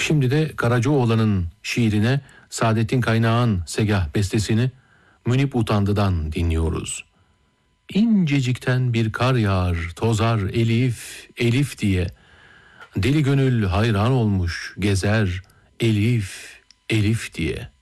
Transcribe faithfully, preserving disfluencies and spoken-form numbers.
Şimdi de Karacaoğlan'ın şiirine Saadettin Kaynağ'ın segah bestesini Münip Utandı'dan dinliyoruz. İncecikten bir kar yağar, tozar Elif, Elif diye. Deli gönül hayran olmuş, gezer Elif, Elif diye.